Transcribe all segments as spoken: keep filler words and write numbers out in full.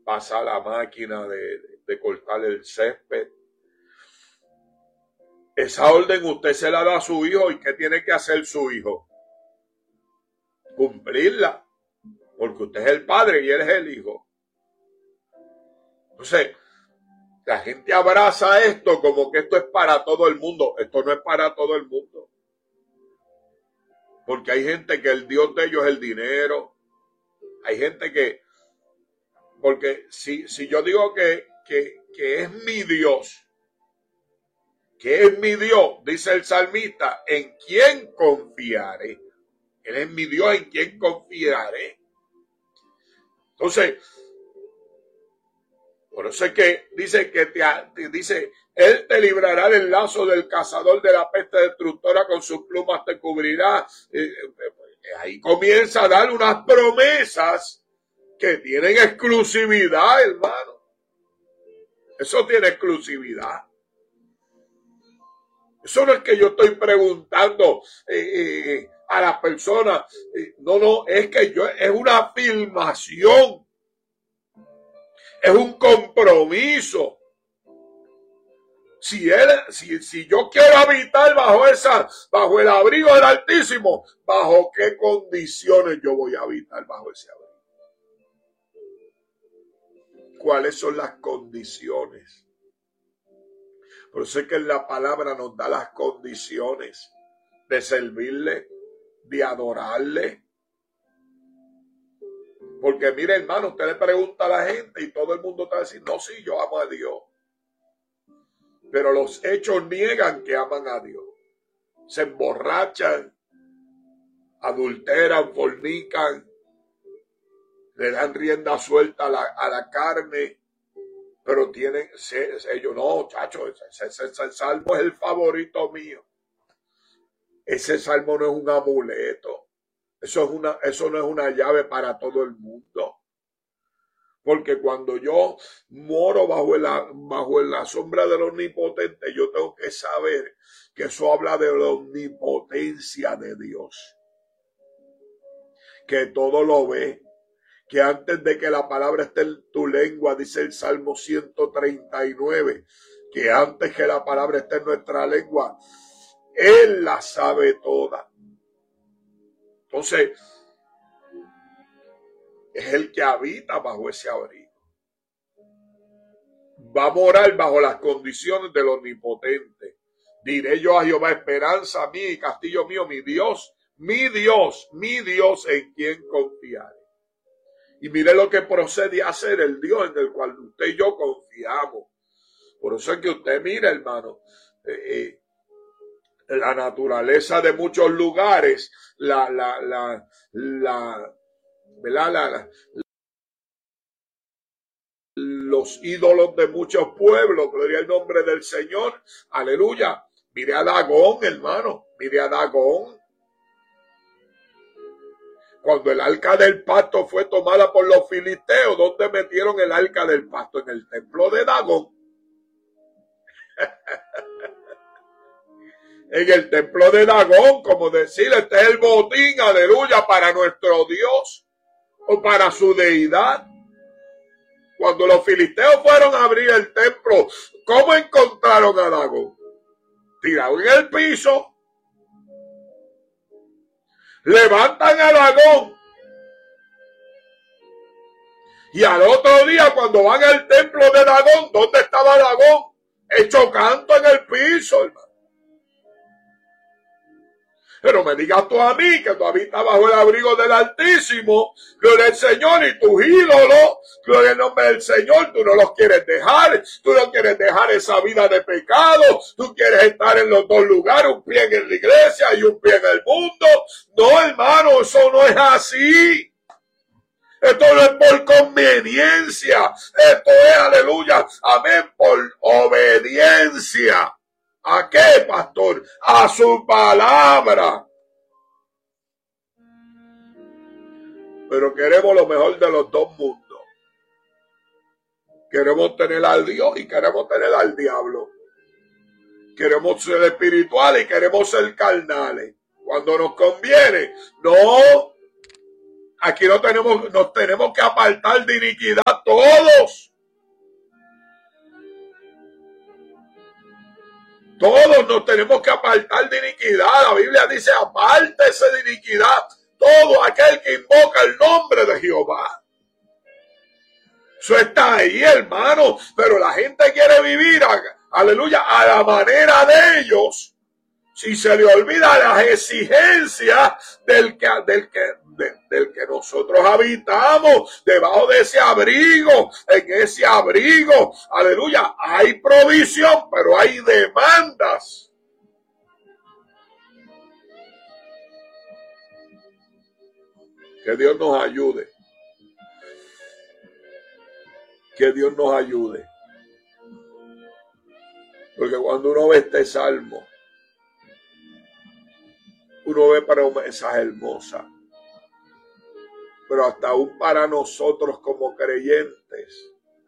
pasa la máquina de, de cortar el césped. Esa orden usted se la da a su hijo, ¿y qué tiene que hacer su hijo? Cumplirla, porque usted es el padre y él es el hijo. Entonces, la gente abraza esto como que esto es para todo el mundo. Esto no es para todo el mundo. Porque hay gente que el Dios de ellos es el dinero. Hay gente que, porque si, si yo digo que, que, que es mi Dios, que es mi Dios, dice el salmista, ¿en quién confiaré? Él es mi Dios, ¿en quién confiaré? Entonces, por eso es que dice que te, te dice, Él te librará del lazo del cazador, de la peste destructora, con sus plumas te cubrirá. Eh, eh, ahí comienza a dar unas promesas que tienen exclusividad, hermano. Eso tiene exclusividad. Eso no es que yo estoy preguntando eh, eh, a las personas. Eh, no, no, es que yo, es una afirmación. Es un compromiso. Si él, si, si yo quiero habitar bajo esa, bajo el abrigo del Altísimo, ¿bajo qué condiciones yo voy a habitar bajo ese abrigo? ¿Cuáles son las condiciones? Por eso es que en la palabra nos da las condiciones de servirle, de adorarle. Porque mire, hermano, usted le pregunta a la gente y todo el mundo te va a decir, no, sí, yo amo a Dios. Pero los hechos niegan que aman a Dios. Se emborrachan, adulteran, fornican, le dan rienda suelta a la, a la carne, pero tienen, se, ellos, no, chacho, ese, ese, ese salmo es el favorito mío. Ese salmo no es un amuleto. Eso, es una, eso no es una llave para todo el mundo. Porque cuando yo moro bajo la, bajo la sombra del Omnipotente, yo tengo que saber que eso habla de la omnipotencia de Dios. Que todo lo ve. Que antes de que la palabra esté en tu lengua, dice el Salmo ciento treinta y nueve, que antes que la palabra esté en nuestra lengua, Él la sabe toda. Entonces, es el que habita bajo ese abrigo. Va a morar bajo las condiciones del Omnipotente. Diré yo a Jehová, esperanza mía y castillo mío, mi Dios, mi Dios, mi Dios en quien confiaré. Y mire lo que procede a hacer el Dios en el cual usted y yo confiamos. Por eso es que usted mira, hermano, eh, eh, la naturaleza de muchos lugares, la, la, la, la, ¿verdad? La, la, los ídolos de muchos pueblos, gloria al nombre del Señor, aleluya. Mire a Dagón, hermano, mire a Dagón. Cuando el arca del pacto fue tomada por los filisteos, ¿dónde metieron el arca del pacto? En el templo de Dagón. En el templo de Dagón, como decir, este es el botín, aleluya, para nuestro Dios o para su deidad. Cuando los filisteos fueron a abrir el templo, ¿cómo encontraron a Dagón? Tirado en el piso. Levantan a Dagón. Y al otro día, cuando van al templo de Dagón, ¿dónde estaba Dagón? Hecho canto en el piso, hermano. Pero me digas tú a mí que tú habitas bajo el abrigo del Altísimo, gloria al Señor, y tus ídolos, gloria al nombre del Señor, tú no los quieres dejar, tú no quieres dejar esa vida de pecado, tú quieres estar en los dos lugares, un pie en la iglesia y un pie en el mundo. No, hermano, eso no es así. Esto no es por conveniencia, esto es, aleluya, amén, por obediencia. ¿A qué, pastor? A su palabra. Pero queremos lo mejor de los dos mundos. Queremos tener al Dios y queremos tener al diablo. Queremos ser espirituales y queremos ser carnales. Cuando nos conviene, no. Aquí no tenemos, nos tenemos que apartar de iniquidad todos. Todos nos tenemos que apartar de iniquidad. La Biblia dice, apártese de iniquidad todo aquel que invoca el nombre de Jehová. Eso está ahí, hermano. Pero la gente quiere vivir, aleluya, a la manera de ellos. Si se le olvida las exigencias del que, del que, de, del que nosotros habitamos, debajo de ese abrigo, en ese abrigo, aleluya, hay provisión, pero hay demandas. Que Dios nos ayude. Que Dios nos ayude. Porque cuando uno ve este salmo, uno ve promesas hermosas. Pero hasta aún para nosotros como creyentes,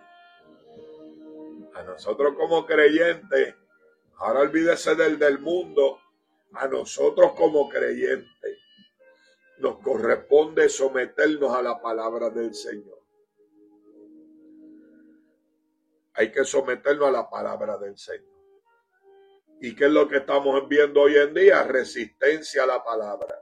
a nosotros como creyentes, ahora olvídese del del mundo, a nosotros como creyentes, nos corresponde someternos a la palabra del Señor. Hay que someternos a la palabra del Señor. ¿Y qué es lo que estamos viendo hoy en día? Resistencia a la palabra.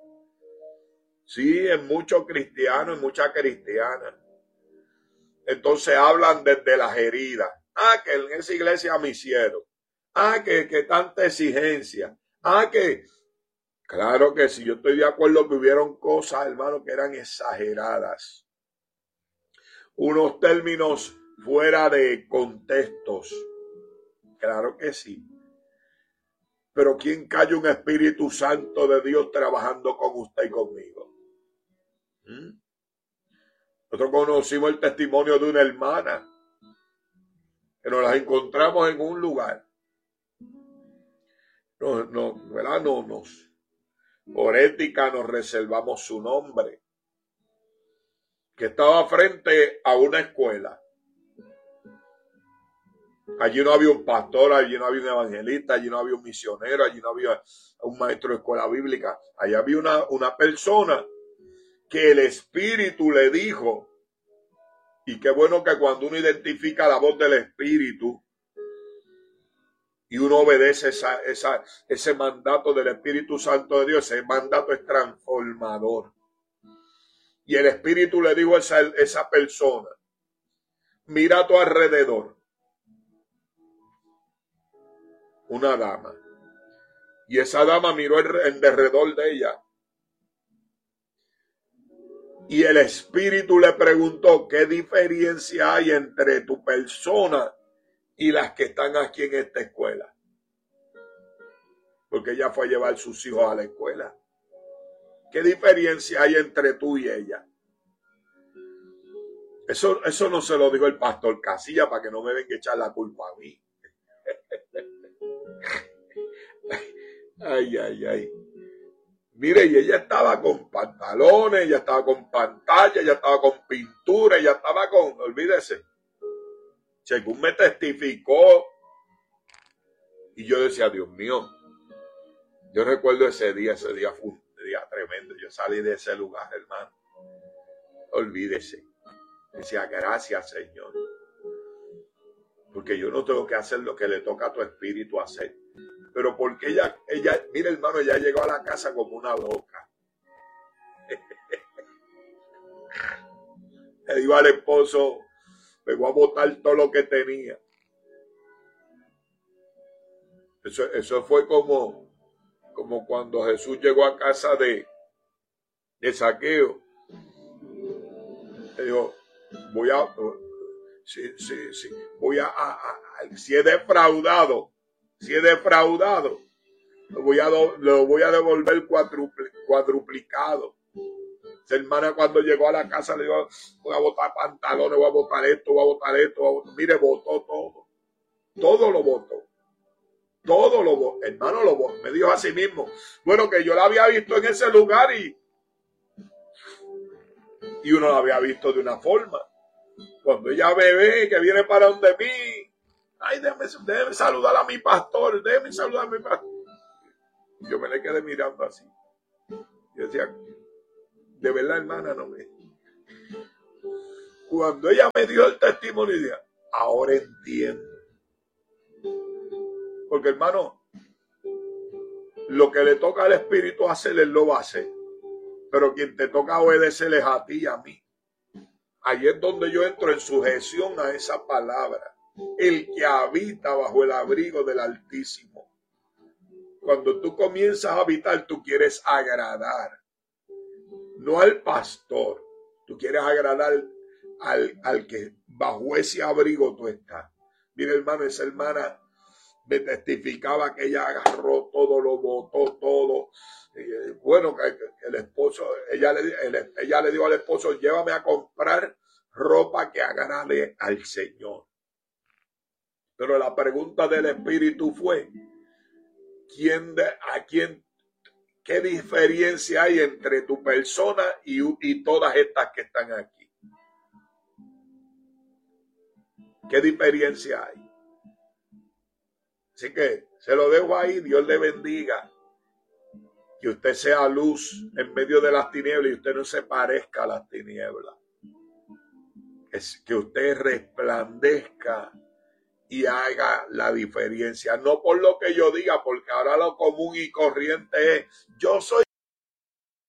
Sí, en muchos cristianos, en muchas cristianas. Entonces hablan desde las heridas. Ah, que en esa iglesia me hicieron. Ah, que, que tanta exigencia. Ah, que... Claro que sí, yo estoy de acuerdo que hubieron cosas, hermano, que eran exageradas. Unos términos fuera de contextos. Claro que sí. Pero ¿quién calla un Espíritu Santo de Dios trabajando con usted y conmigo? ¿Mm? Nosotros conocimos el testimonio de una hermana que nos la encontramos en un lugar. No, no, ¿verdad? No, nos, por ética nos reservamos su nombre. Que estaba frente a una escuela. Allí no había un pastor, allí no había un evangelista, allí no había un misionero, allí no había un maestro de escuela bíblica. Allí había una, una persona que el Espíritu le dijo, y qué bueno que cuando uno identifica la voz del Espíritu y uno obedece esa, esa, ese mandato del Espíritu Santo de Dios, ese mandato es transformador. Y el Espíritu le dijo a esa, esa persona, mira a tu alrededor. Una dama. Y esa dama miró en derredor de ella. Y el Espíritu le preguntó, ¿qué diferencia hay entre tu persona y las que están aquí en esta escuela? Porque ella fue a llevar sus hijos a la escuela. ¿Qué diferencia hay entre tú y ella? Eso, eso no se lo digo el pastor Casilla para que no me venga a echar la culpa a mí. Ay, ay, ay. Mire, y ella estaba con pantalones, ella estaba con pantalla, ella estaba con pintura, ella estaba con, olvídese. Según me testificó, y yo decía, Dios mío, yo recuerdo ese día, ese día fue un día tremendo. Yo salí de ese lugar, hermano. Olvídese. Decía, gracias, Señor. Porque yo no tengo que hacer lo que le toca a tu espíritu hacer. Pero porque ella, ella, mira hermano, ella llegó a la casa como una loca. Le dijo al esposo, me voy a botar todo lo que tenía. Eso, eso fue como, como cuando Jesús llegó a casa de, de Zaqueo. Le dijo, voy a, sí, sí, sí, voy a, a, a si he defraudado, si he defraudado, lo voy a, lo voy a devolver cuadrupl, cuadruplicado. Esa hermana cuando llegó a la casa le dijo, voy a botar pantalones, voy a botar esto, voy a botar esto, voy a botar. Mire, botó todo, todo lo botó. Todo lo botó, hermano, lo botó. Me dijo a sí mismo, bueno, que yo la había visto en ese lugar y, y uno la había visto de una forma. Cuando ella me ve que viene para donde mí, ay, déjeme, déjeme saludar a mi pastor, déjeme saludar a mi pastor. Yo me le quedé mirando así. Yo decía, De verdad, hermana, no me... Cuando ella me dio el testimonio, dije, ahora entiendo. Porque, hermano, lo que le toca al Espíritu hacer, él lo va a hacer. Pero quien te toca obedecer es a ti y a mí. Ahí es donde yo entro en sujeción a esa palabra. El que habita bajo el abrigo del Altísimo. Cuando tú comienzas a habitar, tú quieres agradar. No al pastor. Tú quieres agradar al, al que bajo ese abrigo tú estás. Mira, hermano, esa hermana me testificaba que ella agarró todo, lo botó todo. Eh, bueno, que, que el esposo, ella le, el, ella le dijo al esposo, llévame a comprar ropa que agrade al Señor. Pero la pregunta del Espíritu fue, ¿quién de, a quién, qué diferencia hay entre tu persona y, y todas estas que están aquí? ¿Qué diferencia hay? Así que se lo dejo ahí, Dios le bendiga. Que usted sea luz en medio de las tinieblas y usted no se parezca a las tinieblas. Es que usted resplandezca y haga la diferencia. No por lo que yo diga, porque ahora lo común y corriente es, yo soy